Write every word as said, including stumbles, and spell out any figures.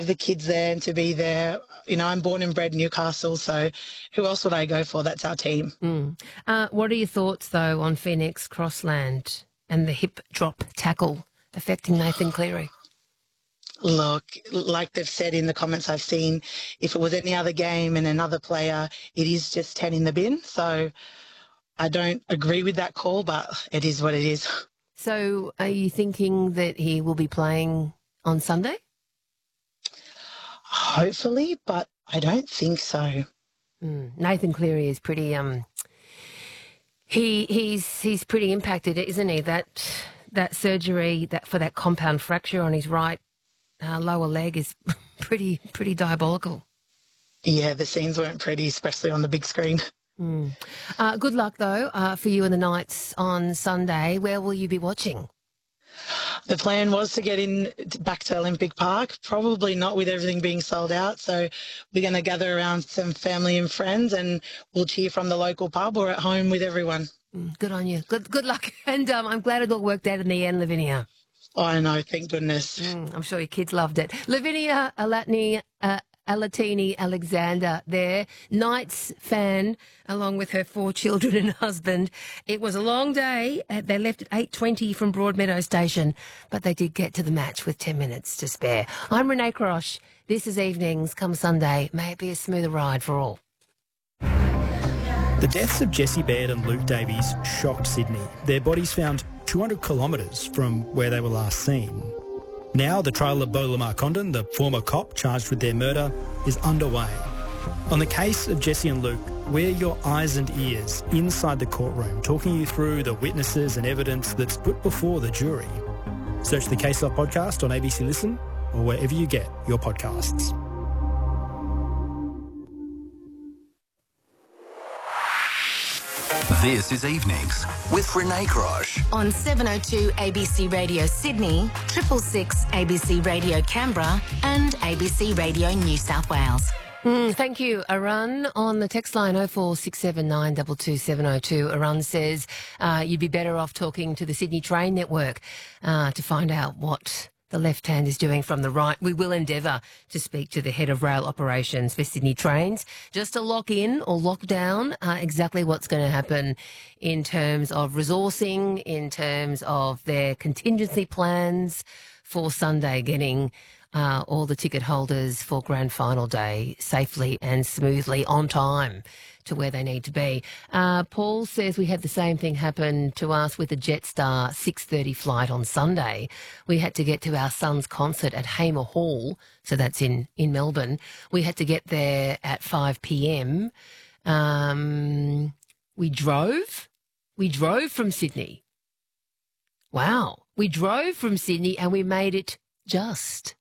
the kids there and to be there. You know, I'm born and bred Newcastle, so who else would I go for? That's our team. Mm. Uh, what are your thoughts, though, on Phoenix Crossland and the hip drop tackle affecting Nathan Cleary? Look, like they've said in the comments I've seen, if it was any other game and another player, it is just ten in the bin. So I don't agree with that call, but it is what it is. So are you thinking that he will be playing on Sunday? Hopefully, but I don't think so. Mm. Nathan Cleary is pretty um he he's he's pretty impacted, isn't he? That that surgery that for that compound fracture on his right uh, lower leg is pretty pretty diabolical. Yeah, the scenes weren't pretty, especially on the big screen. Mm. Uh, good luck though uh, for you and the Knights on Sunday. Where will you be watching? The plan was to get in back to Olympic Park, probably not with everything being sold out. So we're going to gather around some family and friends and we'll cheer from the local pub or at home with everyone. Mm, good on you. Good good luck. And um, I'm glad it all worked out in the end, Lavinia. Oh, I know, thank goodness. Mm, I'm sure your kids loved it. Lavinia Alatni, uh, Alatini Alexander there, Knights fan, along with her four children and husband. It was a long day. Uh, They left at eight twenty from Broadmeadow Station, but they did get to the match with ten minutes to spare. I'm Renee Crosh. This is Evenings. Come Sunday, may it be a smoother ride for all. The deaths of Jessie Baird and Luke Davies shocked Sydney. Their bodies found two hundred kilometres from where they were last seen. Now the trial of Beau Lamar Condon, the former cop charged with their murder, is underway. On the case of Jessie and Luke, we're your eyes and ears inside the courtroom, talking you through the witnesses and evidence that's put before the jury. Search the Case Law podcast on A B C Listen or wherever you get your podcasts. This is Evenings with Renee Crosh. On seven oh two A B C Radio Sydney, triple six A B C Radio Canberra and A B C Radio New South Wales. Mm, thank you, Arun. On the text line oh four six seven nine two two seven oh two, Arun says uh, you'd be better off talking to the Sydney Train Network uh, to find out what the left hand is doing from the right. We will endeavour to speak to the head of rail operations for Sydney Trains just to lock in or lock down uh, exactly what's going to happen in terms of resourcing, in terms of their contingency plans for Sunday, getting uh, all the ticket holders for Grand Final Day safely and smoothly on time to where they need to be. Uh, Paul says we had the same thing happen to us with the Jetstar six thirty flight on Sunday. We had to get to our son's concert at Hamer Hall, so that's in, in Melbourne. We had to get there at five p.m. Um, we drove. We drove from Sydney. Wow. We drove from Sydney and we made it just